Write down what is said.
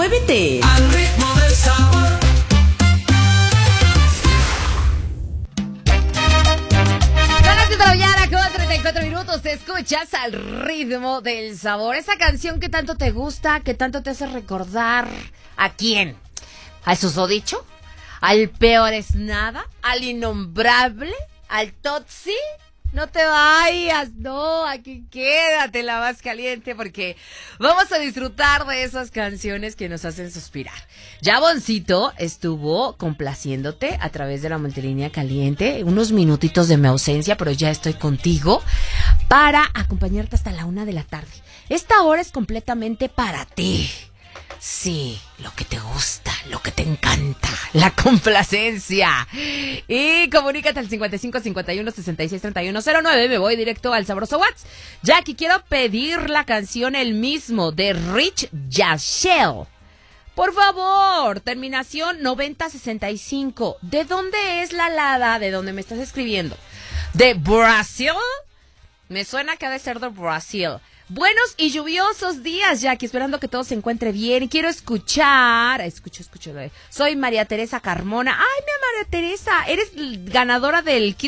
muévete. Al ritmo del sabor. Son las 7 de la mañana con 34 minutos. Te escuchas al ritmo del sabor. Esa canción que tanto te gusta, que tanto te hace recordar. ¿A quién? ¿Al susodicho? ¿Al peor es nada? ¿Al innombrable? ¿Al Totsi? No te vayas, no, aquí quédate la más caliente porque vamos a disfrutar de esas canciones que nos hacen suspirar. Jaboncito estuvo complaciéndote a través de la multilínea caliente, unos minutitos de mi ausencia, pero ya estoy contigo para acompañarte hasta la 1 de la tarde. Esta hora es completamente para ti. Sí, lo que te gusta, lo que te encanta, la complacencia. Y comunícate al 55 51 66 31 09. Me voy directo al sabroso WhatsApp. Jackie, quiero pedir la canción El Mismo de Rich Yashel. Por favor, terminación 9065. ¿De dónde es la lada de donde me estás escribiendo? ¿De Brasil? Me suena que ha de ser de Brasil. Buenos y lluviosos días, Jackie, esperando que todo se encuentre bien. Y quiero escuchar. Escucho. Soy María Teresa Carmona. Ay, mi María Teresa, eres ganadora del kit